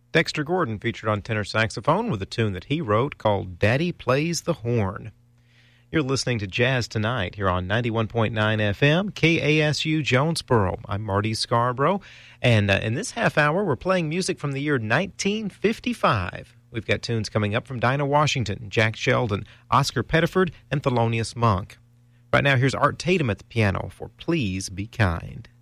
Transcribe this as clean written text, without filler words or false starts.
Dexter Gordon featured on tenor saxophone with a tune that he wrote called Daddy Plays the Horn. You're listening to Jazz Tonight here on 91.9 FM, KASU Jonesboro. I'm Marty Scarborough, and in this half hour, we're playing music from the year 1955. We've got tunes coming up from Dinah Washington, Jack Sheldon, Oscar Pettiford, and Thelonious Monk. Right now, here's Art Tatum at the piano for Please Be Kind.